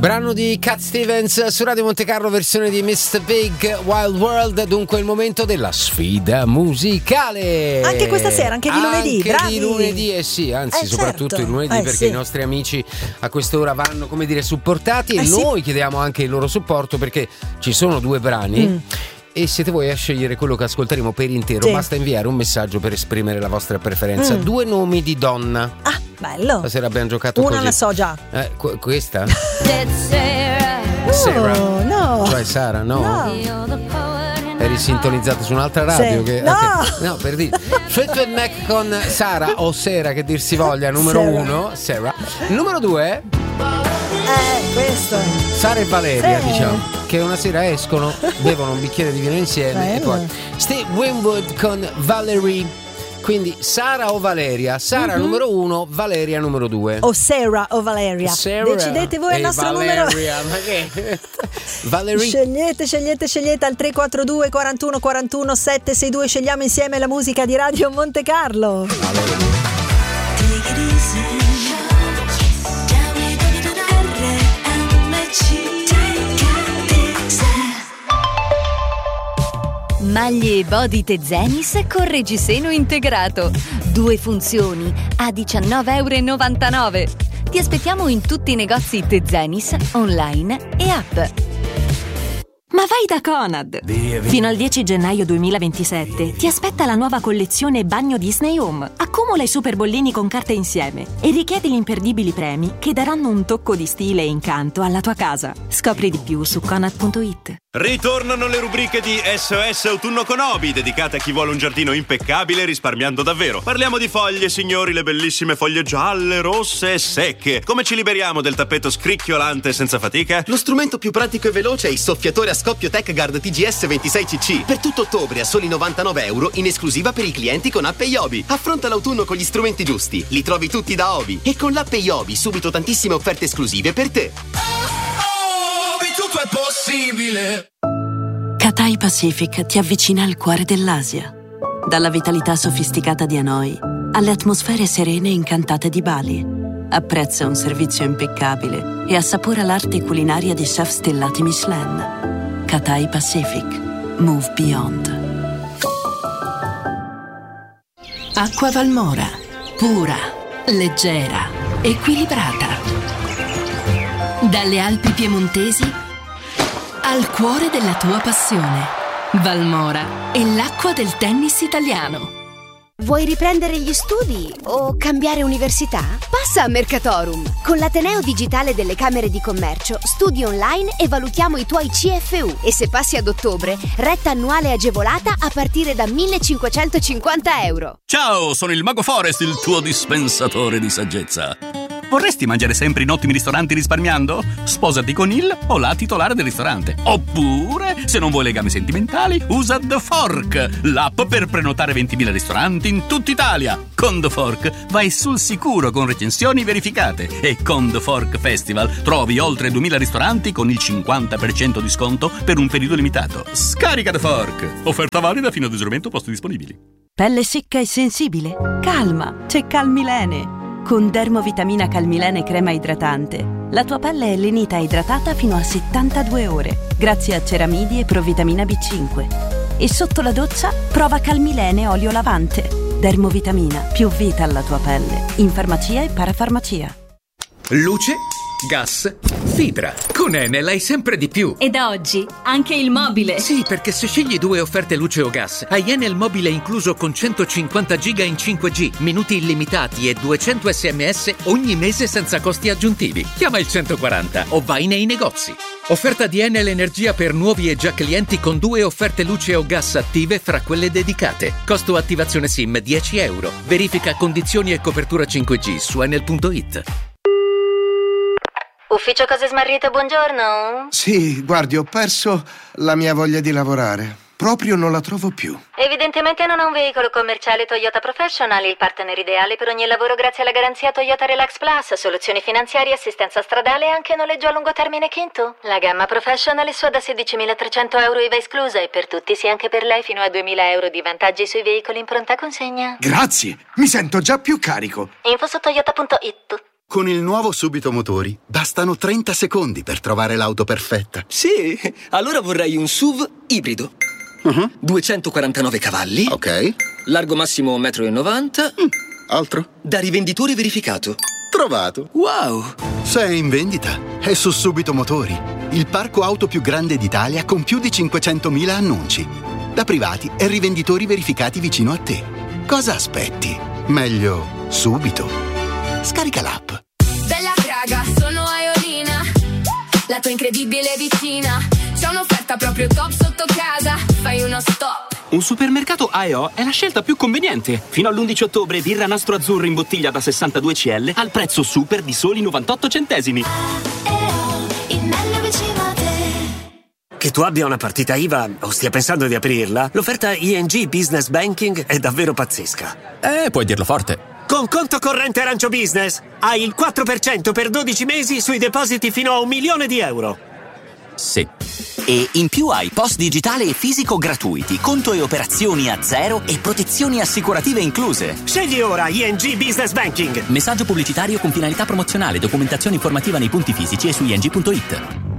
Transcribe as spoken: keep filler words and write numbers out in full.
Brano di Cat Stevens su Radio Monte Carlo, versione di mister Big Wild World. Dunque il momento della sfida musicale. Anche questa sera, anche di lunedì. Anche bravi. di lunedì, eh sì, anzi eh soprattutto certo. il lunedì, eh perché sì. i nostri amici a quest'ora vanno, come dire, supportati e eh noi sì. chiediamo anche il loro supporto, perché ci sono due brani. Mm. E siete voi a scegliere quello che ascolteremo per intero. Sì. Basta inviare un messaggio per esprimere la vostra preferenza. Mm. Due nomi di donna. Ah, bello. Stasera abbiamo giocato Una così. la so già. Eh, qu- questa? No, Sarah. no. Cioè Sara, no? No. Eri sintonizzata su un'altra radio? Sì. Che, No. okay. No, per dire. Fleetwood Mac con Sara o Sera, che dir si voglia. Numero Sarah. uno, Sarah. Numero due, Eh, questo. Sara e Valeria, Sì. diciamo. Che una sera escono, bevono un bicchiere di vino insieme. Bello. E poi Steve Winwood con Valerie. Quindi Sara o Valeria. Sara mm-hmm. numero uno, Valeria numero due. O Sarah o Valeria. Sarah. Decidete voi il e nostro Valeria, numero. ma che? Valerie. Scegliete, scegliete, scegliete al tre quattro due quarantuno quarantuno sette sei due. Scegliamo insieme la musica di Radio Monte Carlo. Valeria. Maglie e body Tezenis con reggiseno integrato. Due funzioni a diciannove e novantanove euro. Ti aspettiamo in tutti i negozi Tezenis, online e app. Ma vai da Conad! Via, via. Fino al dieci gennaio duemilaventisette ti aspetta la nuova collezione Bagno Disney Home. Accumula i super bollini con carte insieme e richiedi gli imperdibili premi che daranno un tocco di stile e incanto alla tua casa. Scopri di più su conad punto it. Ritornano le rubriche di S O S Autunno con Obi, dedicate a chi vuole un giardino impeccabile risparmiando davvero. Parliamo di foglie, signori, le bellissime foglie gialle, rosse e secche. Come ci liberiamo del tappeto scricchiolante senza fatica? Lo strumento più pratico e veloce è il soffiatore a scoppio TechGuard T G S ventisei C C. Per tutto ottobre a soli novantanove euro in esclusiva per i clienti con app Iobi. Affronta l'autunno con gli strumenti giusti. Li trovi tutti da Obi. E con l'app Iobi subito tantissime offerte esclusive per te. Tutto è possibile. Cathay Pacific ti avvicina al cuore dell'Asia. Dalla vitalità sofisticata di Hanoi alle atmosfere serene e incantate di Bali. Apprezza un servizio impeccabile e assapora l'arte culinaria di chef stellati Michelin. Cathay Pacific. Move beyond. Acqua Valmora. Pura, leggera, equilibrata. Dalle Alpi piemontesi al cuore della tua passione. Valmora è l'acqua del tennis italiano. Vuoi riprendere gli studi o cambiare università? Passa a Mercatorum. Con l'Ateneo Digitale delle Camere di Commercio studi online e valutiamo i tuoi C F U. E se passi ad ottobre, retta annuale agevolata a partire da millecinquecentocinquanta euro. Ciao, sono il Mago Forest, il tuo dispensatore di saggezza. Vorresti mangiare sempre in ottimi ristoranti risparmiando? Sposati con il o la titolare del ristorante. Oppure, se non vuoi legami sentimentali, usa The Fork, l'app per prenotare ventimila ristoranti in tutta Italia. Con The Fork vai sul sicuro con recensioni verificate. E con The Fork Festival trovi oltre duemila ristoranti con il cinquanta per cento di sconto per un periodo limitato. Scarica The Fork. Offerta valida fino ad esaurimento posti disponibili. Pelle secca e sensibile? Calma, c'è Calmilene. Con Dermovitamina Calmilene crema idratante, la tua pelle è lenita e idratata fino a settantadue ore, grazie a ceramidi e provitamina B cinque. E sotto la doccia, prova Calmilene olio lavante. Dermovitamina, più vita alla tua pelle. In farmacia e parafarmacia. Luce, gas, fibra. Con Enel hai sempre di più. E da oggi anche il mobile. Sì, perché se scegli due offerte luce o gas, hai Enel mobile incluso con centocinquanta giga in cinque G, minuti illimitati e duecento sms ogni mese senza costi aggiuntivi. Chiama il centoquaranta o vai nei negozi. Offerta di Enel Energia per nuovi e già clienti con due offerte luce o gas attive fra quelle dedicate. Costo attivazione SIM dieci euro. Verifica condizioni e copertura cinque G su enel punto it. Ufficio Cose Smarrite, buongiorno. Sì, guardi, ho perso la mia voglia di lavorare. Proprio non la trovo più. Evidentemente non ha un veicolo commerciale Toyota Professional, il partner ideale per ogni lavoro grazie alla garanzia Toyota Relax Plus, soluzioni finanziarie, assistenza stradale e anche noleggio a lungo termine Kinto. La gamma Professional è sua da sedicimilatrecento euro I V A esclusa e per tutti, sì anche per lei, fino a duemila euro di vantaggi sui veicoli in pronta consegna. Grazie, mi sento già più carico. Info su toyota punto it. Con il nuovo Subito Motori bastano trenta secondi per trovare l'auto perfetta. Sì, allora vorrei un S U V ibrido. Uh-huh. duecentoquarantanove cavalli. Ok. Largo massimo un metro e novanta. Mm. Altro? Da rivenditore verificato. Trovato. Wow! Se è in vendita, è su Subito Motori, il parco auto più grande d'Italia con più di cinquecentomila annunci. Da privati e rivenditori verificati vicino a te. Cosa aspetti? Meglio subito. Scarica l'app. Bella raga, sono Aiolina, la tua incredibile vicina. C'è un'offerta proprio top sotto casa. Fai uno stop. Un supermercato A E O è la scelta più conveniente. Fino all'undici ottobre birra Nastro Azzurro in bottiglia da sessantadue centilitri al prezzo super di soli novantotto centesimi. A E O, il meglio vicino a te. Che tu abbia una partita I V A o stia pensando di aprirla, l'offerta I N G Business Banking è davvero pazzesca. Eh, puoi dirlo forte. Con conto corrente Arancio Business hai il quattro per cento per dodici mesi sui depositi fino a un milione di euro. Sì. E in più hai post digitale e fisico gratuiti, conto e operazioni a zero e protezioni assicurative incluse. Scegli ora I N G Business Banking. Messaggio pubblicitario con finalità promozionale. Documentazione informativa nei punti fisici e su i n g punto it.